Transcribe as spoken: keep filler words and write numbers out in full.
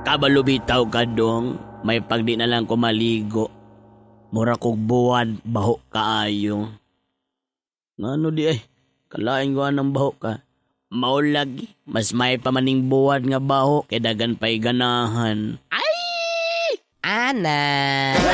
Kabalo bitaw ka dong, may pagdi na lang ko maligo. Mura kog buwan, baho kaayo. Ngano di ay, kalain ko anang baho ka. Maulagi, mas may pamaning buwan nga baho, kay dagan pa'y ganahan. Ay! Ana!